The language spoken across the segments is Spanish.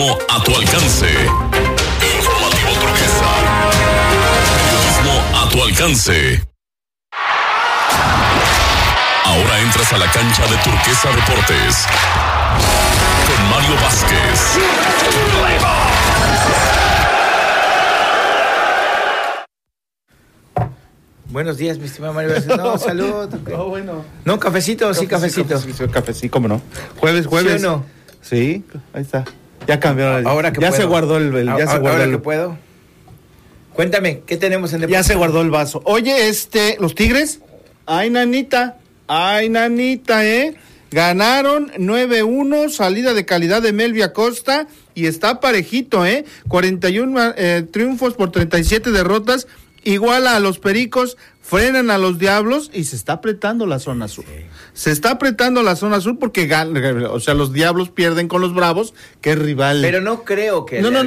Periodismo a tu alcance. Informativo Turquesa. Periodismo a tu alcance. Ahora entras a la cancha de Turquesa Deportes con Mario Vázquez. Buenos días, mi estimado Mario Vázquez. No, salud. No, bueno. No, cafecito, sí, cafecito. Cafecito, ¿cómo no? Jueves. ¿Sí o no? Sí, ahí está. Ya cambió. Ahora que ya puedo. Se guardó el ahora que puedo. Cuéntame, ¿qué tenemos en deporte? Ya se guardó el vaso. Oye, los Tigres. Ay, nanita, ganaron 9-1, salida de calidad de Melvin Acosta y está parejito, 41 triunfos por 37 derrotas, iguala a los Pericos, frenan a los Diablos y se está apretando la zona sur. Sí. Se está apretando la zona sur porque los Diablos pierden con los Bravos, que es rival. Pero no creo que... No,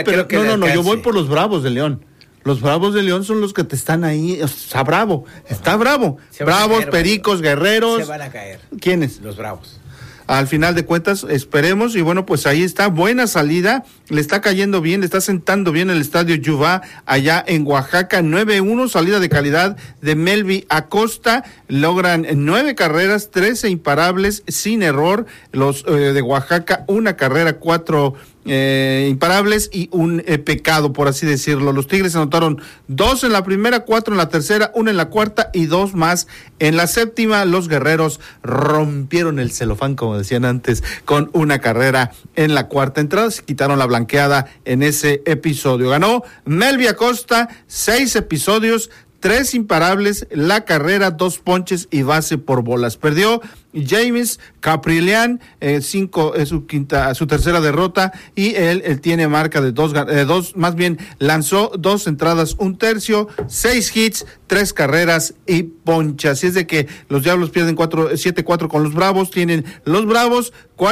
yo voy por los Bravos de León. Los Bravos de León son los que te están ahí. Está bravo. Bravos, caer, Pericos, Guerreros. Se van a caer. ¿Quiénes? Los Bravos. Al final de cuentas, esperemos, y bueno, pues ahí está, buena salida, le está cayendo bien, le está sentando bien el estadio Yuvá, allá en Oaxaca, 9-1, salida de calidad de Melvin Acosta, logran 9 carreras, 13 imparables, sin error, los de Oaxaca, 1 carrera, 4 imparables y un pecado, por así decirlo. Los Tigres anotaron 2 en la primera, 4 en la tercera, 1 en la cuarta y 2 más en la séptima. Los Guerreros rompieron el celofán, como decían antes, con 1 carrera en la cuarta entrada. Se quitaron la blanqueada en ese episodio. Ganó Melvin Acosta, 6 episodios, 3 imparables, la carrera, 2 ponches y base por bolas. Perdió James Caprillian, 5 es su tercera derrota, y él tiene marca de 2, más bien lanzó 2 entradas, 1/3, 6 hits, 3 carreras y poncha. Así es de que los Diablos pierden 7-4 con los Bravos, tienen los Bravos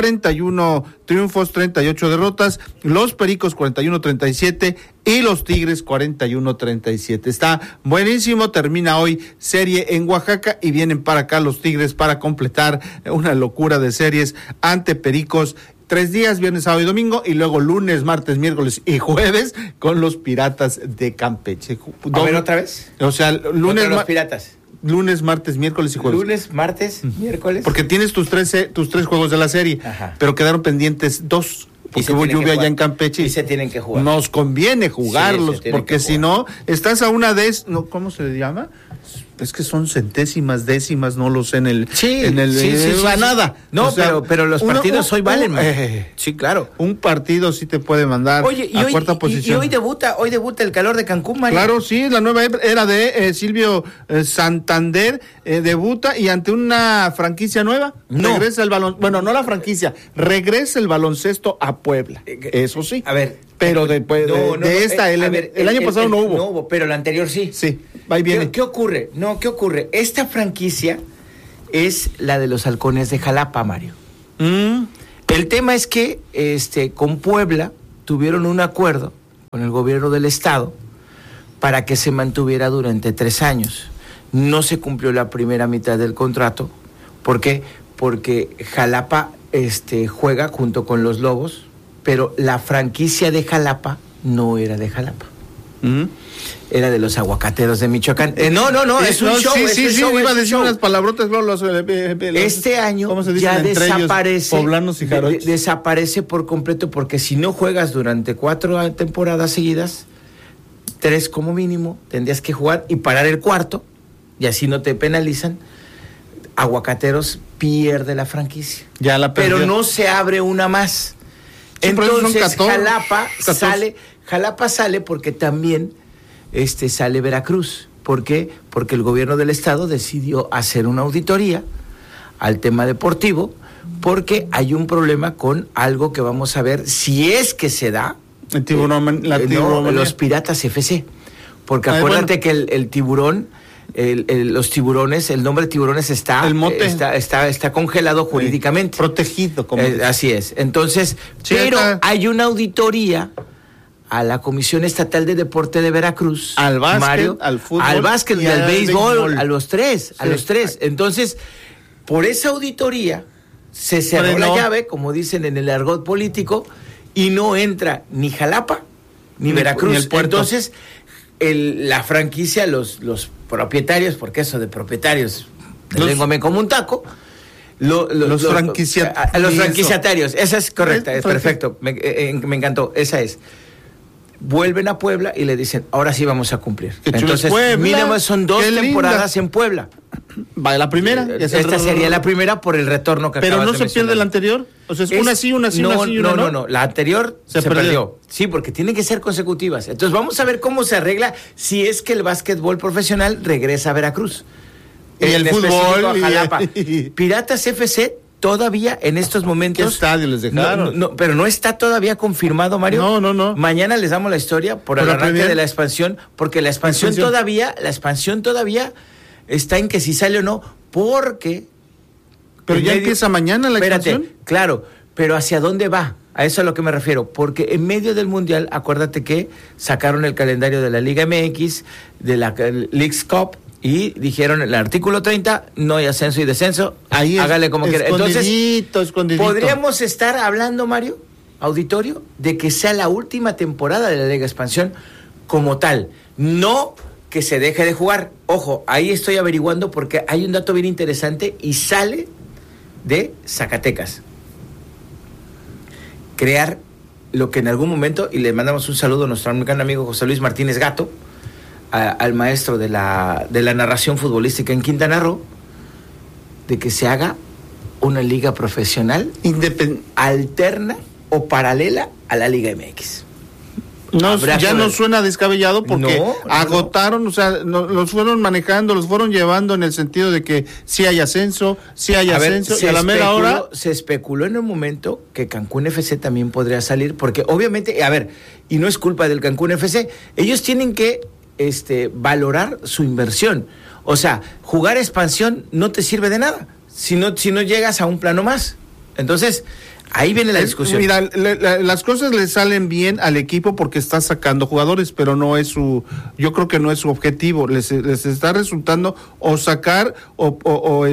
41 triunfos, 38 derrotas, los Pericos 41-37 y los Tigres 41-37. Está buenísimo, termina hoy serie en Oaxaca y vienen para acá los Tigres para completar una locura de series ante Pericos. 3 días, viernes, sábado y domingo, y luego lunes, martes, miércoles y jueves con los Piratas de Campeche. A ver, ¿otra vez? O sea, lunes... los Piratas. Lunes, martes, miércoles y jueves. Lunes, martes, miércoles. Porque tienes tus 3 juegos de la serie. Ajá. Pero quedaron pendientes 2. Porque hubo lluvia allá en Campeche. Y se tienen que jugar. Nos conviene jugarlos, porque si no, estás a una ¿cómo se le llama? Es que son centésimas, décimas, no lo sé en el... Sí. Nada. No, o sea, pero los partidos hoy valen. Sí, claro. Un partido sí te puede mandar a cuarta posición. Y hoy debuta el calor de Cancún, Mario. Claro, sí, la nueva era de Silvio Santander, debuta y ante una franquicia nueva, regresa el balón, bueno, no la franquicia, regresa el baloncesto a Puebla, eso sí. A ver, pero después el año pasado no hubo. No hubo, pero el anterior sí. Sí, va y viene. ¿Qué ocurre? ¿Qué ocurre? Esta franquicia es la de los Halcones de Jalapa, Mario. El tema es que con Puebla tuvieron un acuerdo con el gobierno del estado para que se mantuviera durante 3 años. No se cumplió la primera mitad del contrato. ¿Por qué? Porque Jalapa juega junto con los Lobos, pero la franquicia de Jalapa no era de Jalapa. Era de los Aguacateros de Michoacán. No, es un show. Sí, iba a decir unas palabrotas. Este año ya desaparece. Poblanos y jarochos. Desaparece por completo, porque si no juegas durante 4 temporadas seguidas, 3 como mínimo, tendrías que jugar y parar el cuarto, y así no te penalizan. Aguacateros pierde la franquicia. Ya la perdió. Pero no se abre una más. Sí, entonces Jalapa sale porque también sale Veracruz. ¿Por qué? Porque el gobierno del estado decidió hacer una auditoría al tema deportivo, porque hay un problema con algo que vamos a ver si es que se da. El tiburón, los Piratas FC. Porque acuérdate que el tiburón, los tiburones, el nombre de tiburones está congelado jurídicamente. Protegido. Así es. Entonces, pero hay una auditoría a la Comisión Estatal de Deporte de Veracruz, al básquet, Mario, al fútbol, al básquet y al béisbol, a los tres. Entonces, por esa auditoría se cerró la llave, como dicen en el argot político, y no entra ni Jalapa ni Veracruz. Ni el puerto. Entonces, la franquicia, los propietarios, porque eso de propietarios, me como un taco. Los franquiciatarios, esa es correcta, es perfecto, me encantó, esa es. Vuelven a Puebla y le dicen, ahora sí vamos a cumplir. Entonces, mínimo son 2 temporadas en Puebla. Va la primera. Esta sería la primera por el retorno que acabas de mencionar. Pero no se pierde la anterior. O sea, es una sí, una no. No. La anterior se perdió. Sí, porque tienen que ser consecutivas. Entonces, vamos a ver cómo se arregla si es que el básquetbol profesional regresa a Veracruz. Y el fútbol. A Jalapa. Piratas FC todavía en estos momentos. ¿Qué estadio les dejaron? No, pero no está todavía confirmado, Mario. No. Mañana les damos la historia por el arranque de la expansión, porque la expansión todavía está en que si sale o no, porque. Pero ya empieza mañana la expansión. Claro, pero ¿hacia dónde va? A eso es a lo que me refiero, porque en medio del Mundial, acuérdate que sacaron el calendario de la Liga MX, de la Leagues Cup, y dijeron en el artículo 30, no hay ascenso y descenso, ahí hágale como quiera. Entonces, escondidito. podríamos estar hablando, Mario, auditorio, de que sea la última temporada de la Liga Expansión como tal, no que se deje de jugar. Ojo, ahí estoy averiguando porque hay un dato bien interesante y sale de Zacatecas. Crear lo que en algún momento, y le mandamos un saludo a nuestro gran amigo José Luis Martínez Gato, al maestro de la narración futbolística en Quintana Roo, de que se haga una liga profesional alterna o paralela a la Liga MX. No suena descabellado porque agotaron, o sea, los fueron manejando, los fueron llevando en el sentido de que sí hay ascenso, y a la mera hora se especuló en un momento que Cancún FC también podría salir, porque obviamente, y no es culpa del Cancún FC, ellos tienen que valorar su inversión. O sea, jugar expansión no te sirve de nada si no llegas a un plano más. Entonces, ahí viene la discusión. Mira, las cosas le salen bien al equipo porque está sacando jugadores, pero yo creo que no es su objetivo. Les está resultando o sacar o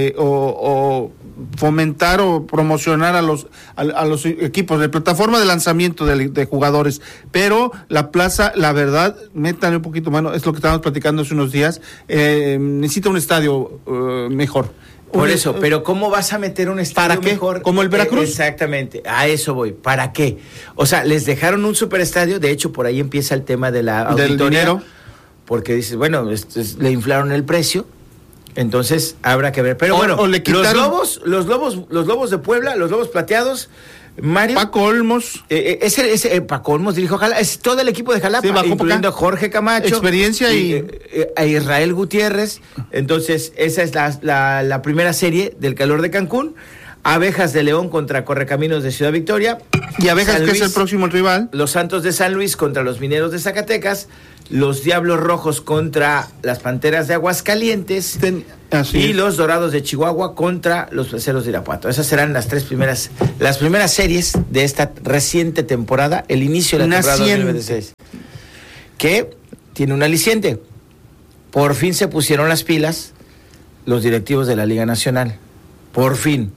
fomentar o promocionar a los equipos de plataforma de lanzamiento de jugadores. Pero la plaza, la verdad, métanle un poquito mano, es lo que estábamos platicando hace unos días, necesita un estadio mejor. Por eso, pero ¿cómo vas a meter un estadio mejor? ¿Como el Veracruz? Exactamente, a eso voy. ¿Para qué? O sea, les dejaron un superestadio, de hecho, por ahí empieza el tema de la auditoría. Del dinero. Porque dices, bueno, le inflaron el precio, entonces habrá que ver. Pero bueno, le quitaron... los lobos de Puebla, los lobos plateados, Mario. Paco Olmos. Paco Olmos dirijo Jalapa, es todo el equipo de Jalapa, sí, incluyendo a Jorge Camacho. Experiencia y a Israel Gutiérrez. Entonces, esa es la primera serie del calor de Cancún. Abejas de León contra Correcaminos de Ciudad Victoria. Y Abejas, San Luis, que es el próximo rival. Los Santos de San Luis contra los Mineros de Zacatecas. Los Diablos Rojos contra las Panteras de Aguascalientes. Y los Dorados de Chihuahua contra los Placeros de Irapuato. Esas serán las primeras series de esta reciente temporada, el inicio de la temporada 2026. Que tiene un aliciente. Por fin se pusieron las pilas los directivos de la Liga Nacional. Por fin.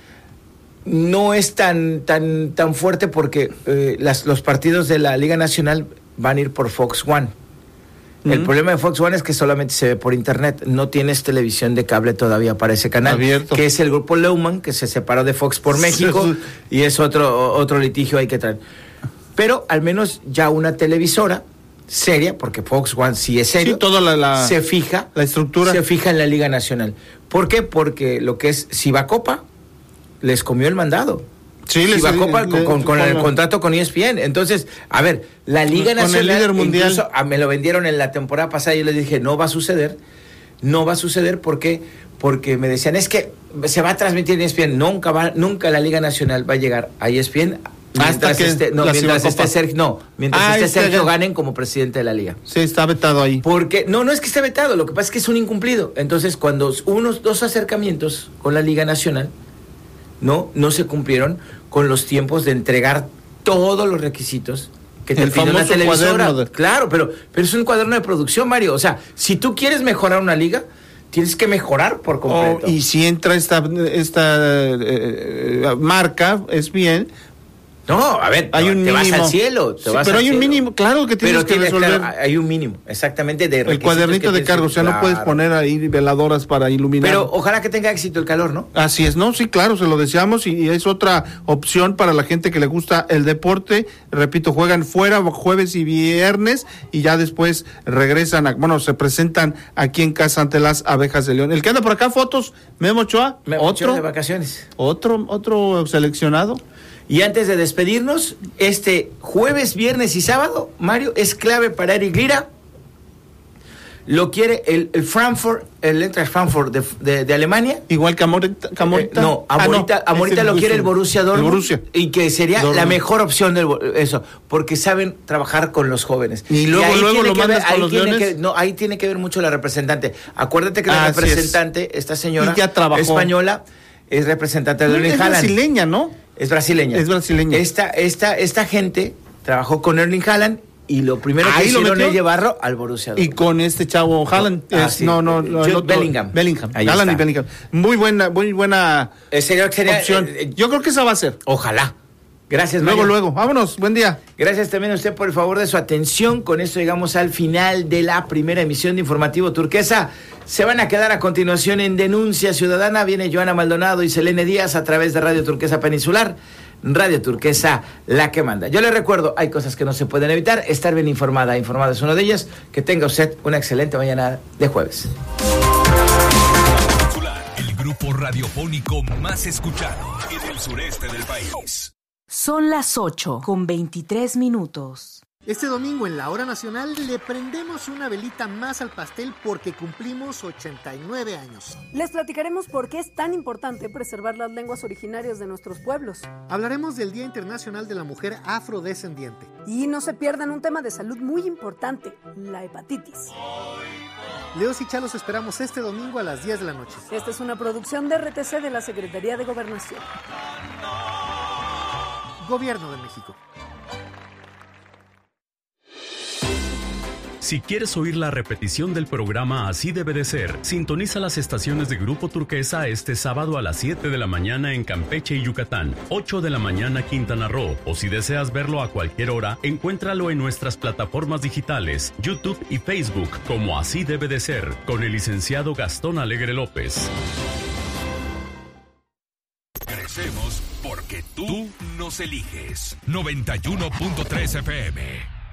No es tan fuerte porque los partidos de la Liga Nacional van a ir por Fox One. El problema de Fox One es que solamente se ve por internet, no tienes televisión de cable todavía para ese canal, abierto, que es el grupo Leumann, que se separó de Fox por México, y es otro litigio hay que traer. Pero al menos ya una televisora seria, porque Fox One sí es serio, sí, toda se fija, la estructura se fija en la Liga Nacional. ¿Por qué? Porque lo que es Cibacopa les comió el mandado. Sí, Cibacopa con el contrato con ESPN. Entonces, a ver, la Liga Nacional, el líder mundial, incluso, me lo vendieron en la temporada pasada y yo les dije, no va a suceder. ¿Por qué? Porque me decían, es que se va a transmitir en ESPN. Nunca la Liga Nacional va a llegar a ESPN mientras esté Sergio Ganen como presidente de la Liga. Sí, está vetado ahí. Porque, no es que esté vetado, lo que pasa es que es un incumplido. Entonces, cuando dos acercamientos con la Liga Nacional no se cumplieron con los tiempos de entregar todos los requisitos que te pide una televisora. Claro, pero es un cuaderno de producción, Mario. O sea, si tú quieres mejorar una liga, tienes que mejorar por completo. Y si entra esta marca, es bien, No, a ver, hay un te mínimo. vas al cielo. Pero hay un mínimo, claro que tienes que resolver. Claro, hay un mínimo, exactamente. El cuadernito de cargo, o sea, no puedes poner ahí veladoras para iluminar. Pero ojalá que tenga éxito el calor, ¿no? Así es, ¿no? Sí, claro, se lo deseamos y es otra opción para la gente que le gusta el deporte. Repito, juegan fuera jueves y viernes y ya después regresan, se presentan aquí en casa ante las Abejas de León. El que anda por acá, fotos, Memo Ochoa, otro de vacaciones. Otro seleccionado. Y antes de despedirnos, este jueves, viernes y sábado, Mario, es clave para Eric Lira. Lo quiere el Frankfurt, el Eintracht Frankfurt de Alemania. Igual que Amorita. Amorita lo quiere el Borussia Dortmund. Borussia. Y que sería la mejor opción porque saben trabajar con los jóvenes. Y luego lo mandas con los Leones. Ahí tiene que ver mucho la representante. Acuérdate que la representante, esta señora española, es representante de Erling Haaland. Es brasileña, ¿no? Es brasileña. Esta gente trabajó con Erling Haaland y lo primero que hicieron es llevarlo al Borussia Dortmund. Y con este chavo Haaland, Bellingham. Haaland y Bellingham. Muy buena opción. Yo creo que esa va a ser. Ojalá. Gracias, Mario. Luego. Vámonos, buen día. Gracias también a usted por el favor de su atención. Con esto llegamos al final de la primera emisión de Informativo Turquesa. Se van a quedar a continuación en Denuncia Ciudadana. Viene Joana Maldonado y Selene Díaz a través de Radio Turquesa Peninsular. Radio Turquesa, la que manda. Yo le recuerdo, hay cosas que no se pueden evitar. Estar bien informada es una de ellas. Que tenga usted una excelente mañana de jueves. El grupo radiofónico más escuchado en el sureste del país. Son las 8:23. Este domingo en la Hora Nacional le prendemos una velita más al pastel porque cumplimos 89 años. Les platicaremos por qué es tan importante preservar las lenguas originarias de nuestros pueblos. Hablaremos del Día Internacional de la Mujer Afrodescendiente. Y no se pierdan un tema de salud muy importante, la hepatitis. Leos y Chalos esperamos este domingo a las 10 de la noche. Esta es una producción de RTC de la Secretaría de Gobernación. Gobierno de México. Si quieres oír la repetición del programa Así debe de ser, sintoniza las estaciones de Grupo Turquesa este sábado a las 7 de la mañana en Campeche y Yucatán, 8 de la mañana Quintana Roo, o si deseas verlo a cualquier hora, encuéntralo en nuestras plataformas digitales, YouTube y Facebook, como Así debe de ser, con el licenciado Gastón Alegre López. Crecemos porque tú nos eliges. 91.3 FM.